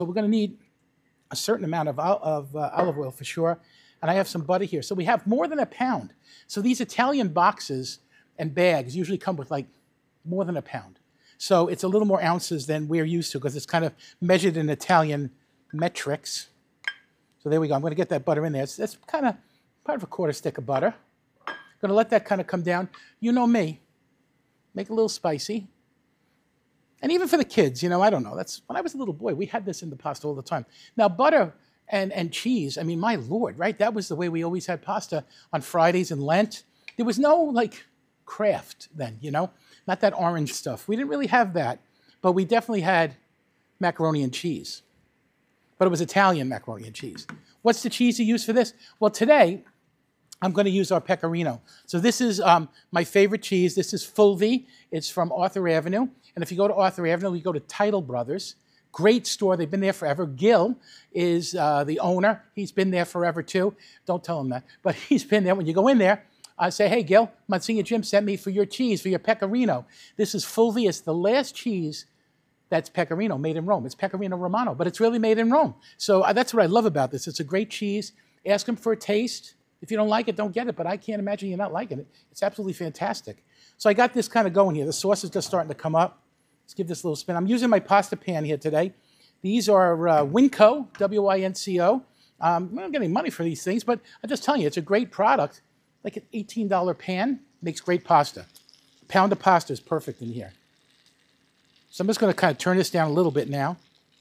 But we're going to need a certain amount of olive oil for sure. And I have some butter here. So we have more than a pound. So these Italian boxes and bags usually come with like more than a pound. So it's a little more ounces than we're used to because it's kind of measured in Italian metrics. So there we go. I'm going to get that butter in there. That's kind of part of a quarter stick of butter. I'm going to let that kind of come down. You know me. Make it a little spicy. And even for the kids, you know, I don't know. That's when I was a little boy, we had this in the pasta all the time. Now, butter and cheese, I mean, my Lord, right? That was the way we always had pasta on Fridays in Lent. There was no, like, craft then, you know? Not that orange stuff. We didn't really have that. But we definitely had macaroni and cheese. But it was Italian macaroni and cheese. What's the cheese you use for this? Well, today, I'm going to use our Pecorino. So this is my favorite cheese. This is Fulvi. It's from Arthur Avenue. And if you go to Arthur Avenue, you go to Title Brothers. Great store. They've been there forever. Gil is the owner. He's been there forever, too. Don't tell him that. But he's been there. When you go in there, I say, hey, Gil, Monsignor Jim sent me for your cheese, for your Pecorino. This is Fulvi. It's the last cheese that's Pecorino, made in Rome. It's Pecorino Romano, but it's really made in Rome. So that's what I love about this. It's a great cheese. Ask him for a taste. If you don't like it, don't get it, but I can't imagine you not liking it. It's absolutely fantastic. So I got this kind of going here. The sauce is just starting to come up. Let's give this a little spin. I'm using my pasta pan here today. These are Winco, W-I-N-C-O. I'm not getting money for these things, but I'm just telling you, it's a great product. Like an $18 pan, makes great pasta. A pound of pasta is perfect in here. So I'm just going to kind of turn this down a little bit now.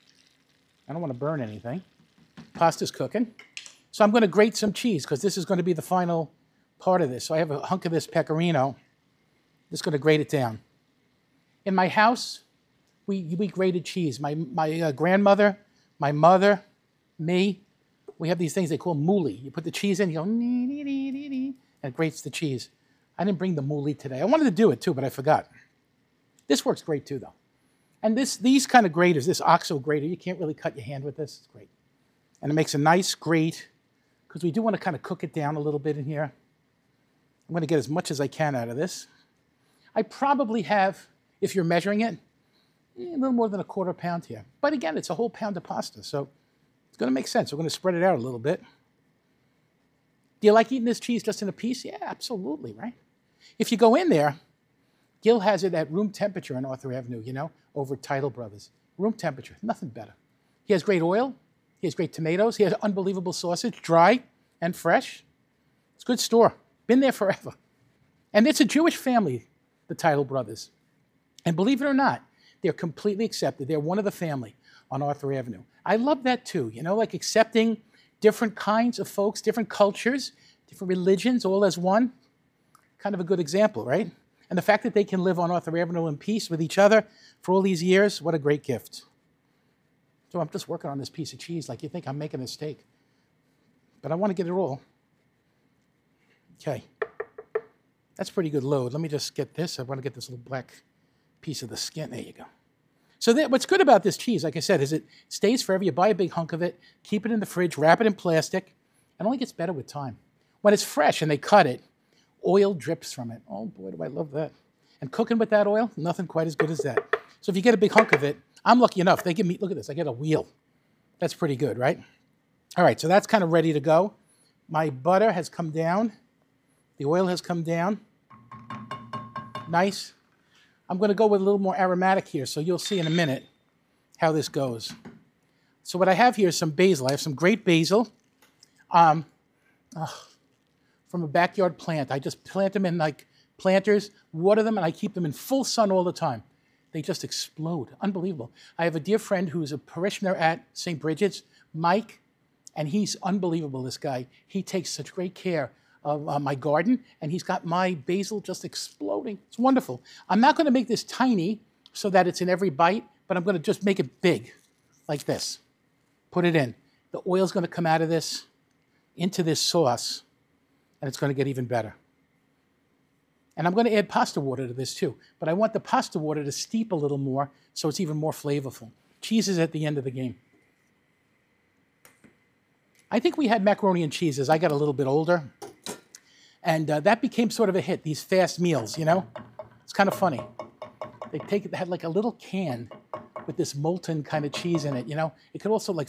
I don't want to burn anything. Pasta's cooking. So I'm going to grate some cheese because this is going to be the final part of this. So I have a hunk of this Pecorino. Just going to grate it down. In my house, we grated cheese. My grandmother, my mother, me, we have these things they call mouli. You put the cheese in, you go, and it grates the cheese. I didn't bring the mouli today. I wanted to do it too, but I forgot. This works great too, though. And these kind of graters, this OXO grater, you can't really cut your hand with this. It's great. And it makes a nice grate, because we do want to kind of cook it down a little bit in here. I'm going to get as much as I can out of this. I probably have, if you're measuring it, a little more than a quarter pound here. But again, it's a whole pound of pasta, so it's going to make sense. We're going to spread it out a little bit. Do you like eating this cheese just in a piece? Yeah, absolutely, right? If you go in there, Gil has it at room temperature on Arthur Avenue, you know, over at Title Brothers. Room temperature, nothing better. He has great oil. He has great tomatoes. He has unbelievable sausage, dry and fresh. It's a good store. Been there forever. And it's a Jewish family, the Title Brothers. And believe it or not, they're completely accepted. They're one of the family on Arthur Avenue. I love that too, you know, like accepting different kinds of folks, different cultures, different religions, all as one. Kind of a good example, right? And the fact that they can live on Arthur Avenue in peace with each other for all these years, what a great gift. So I'm just working on this piece of cheese like you think I'm making a steak. But I want to get it all. Okay. That's a pretty good load. Let me just get this. I want to get this little black piece of the skin. There you go. So what's good about this cheese, like I said, is it stays forever. You buy a big hunk of it, keep it in the fridge, wrap it in plastic. It only gets better with time. When it's fresh and they cut it, oil drips from it. Oh, boy, do I love that. And cooking with that oil, nothing quite as good as that. So if you get a big hunk of it, I'm lucky enough. They give me, look at this, I get a wheel. That's pretty good, right? All right, so that's kind of ready to go. My butter has come down. The oil has come down. Nice. I'm going to go with a little more aromatic here, so you'll see in a minute how this goes. So what I have here is some basil. I have some great basil from a backyard plant. I just plant them in like planters, water them, and I keep them in full sun all the time. They just explode. Unbelievable. I have a dear friend who's a parishioner at St. Bridget's, Mike, and he's unbelievable, this guy. He takes such great care of my garden, and he's got my basil just exploding. It's wonderful. I'm not going to make this tiny so that it's in every bite, but I'm going to just make it big, like this. Put it in. The oil's going to come out of this into this sauce, and it's going to get even better. And I'm going to add pasta water to this too, but I want the pasta water to steep a little more so it's even more flavorful. Cheese is at the end of the game. I think we had macaroni and cheese as I got a little bit older, and that became sort of a hit, these fast meals, you know? It's kind of funny. They had like a little can with this molten kind of cheese in it, you know. It could also like